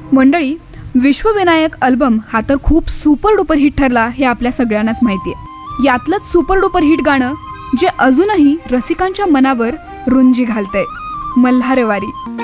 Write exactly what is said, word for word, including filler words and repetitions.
मंडळी, विश्वविनायक अल्बम हा तर खूप सुपर डुपर हिट ठरला हे आपल्या सगळ्यांनाच माहिती आहे. यातलंच सुपर डुपर हिट गाणं जे अजूनही रसिकांच्या मनावर रुंजी घालतंय, मल्हारवारी.